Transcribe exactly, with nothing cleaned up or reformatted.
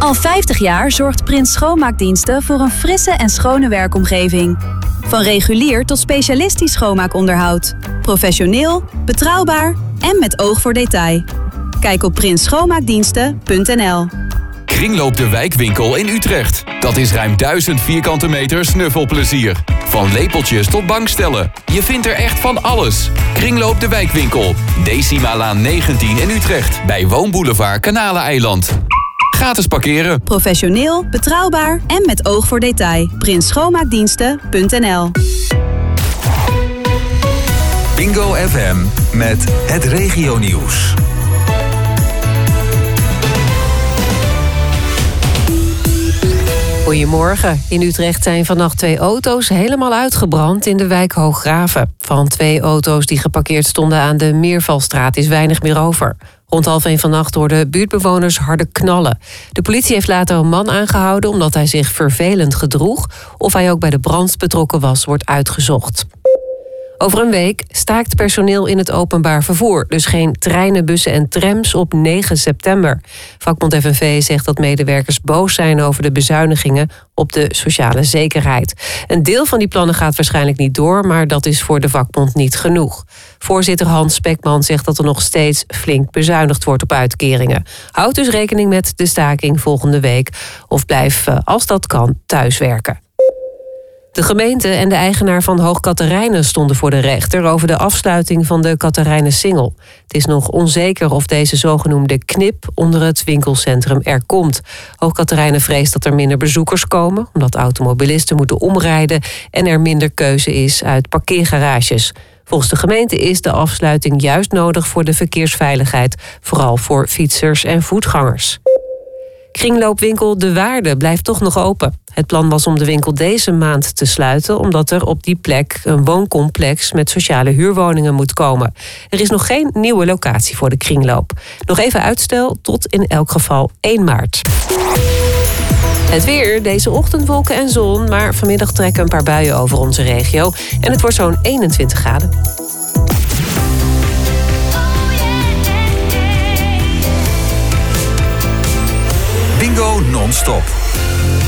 Al vijftig jaar zorgt Prins Schoonmaakdiensten voor een frisse en schone werkomgeving. Van regulier tot specialistisch schoonmaakonderhoud. Professioneel, betrouwbaar en met oog voor detail. Kijk op prins schoonmaakdiensten punt n l. Kringloop de Wijkwinkel in Utrecht. Dat is ruim duizend vierkante meter snuffelplezier. Van lepeltjes tot bankstellen. Je vindt er echt van alles. Kringloop de Wijkwinkel. Decimalaan negentien in Utrecht. Bij Woonboulevard Kanaleneiland. Gratis parkeren. Professioneel, betrouwbaar en met oog voor detail. prins schoonmaakdiensten punt n l. Bingo F M met het regionieuws. Goedemorgen. In Utrecht zijn vannacht twee auto's helemaal uitgebrand in de wijk Hooggraven. Van twee auto's die geparkeerd stonden aan de Meervalstraat is weinig meer over. Rond half één vannacht hoorden buurtbewoners harde knallen. De politie heeft later een man aangehouden omdat hij zich vervelend gedroeg. Of hij ook bij de brand betrokken was, wordt uitgezocht. Over een week staakt personeel in het openbaar vervoer. Dus geen treinen, bussen en trams op negen september. Vakbond F N V zegt dat medewerkers boos zijn over de bezuinigingen op de sociale zekerheid. Een deel van die plannen gaat waarschijnlijk niet door, maar dat is voor de vakbond niet genoeg. Voorzitter Hans Spekman zegt dat er nog steeds flink bezuinigd wordt op uitkeringen. Houd dus rekening met de staking volgende week of blijf, als dat kan, thuiswerken. De gemeente en de eigenaar van Hoog Catharijnen stonden voor de rechter over de afsluiting van de Catharijnensingel. Het is nog onzeker of deze zogenoemde knip onder het winkelcentrum er komt. Hoog Catharijnen vreest dat er minder bezoekers komen, omdat automobilisten moeten omrijden en er minder keuze is uit parkeergarages. Volgens de gemeente is de afsluiting juist nodig voor de verkeersveiligheid, vooral voor fietsers en voetgangers. Kringloopwinkel De Waarde blijft toch nog open. Het plan was om de winkel deze maand te sluiten, omdat er op die plek een wooncomplex met sociale huurwoningen moet komen. Er is nog geen nieuwe locatie voor de kringloop. Nog even uitstel tot in elk geval één maart. Het weer, deze ochtend wolken en zon, maar vanmiddag trekken een paar buien over onze regio. En het wordt zo'n eenentwintig graden. Bingo non-stop.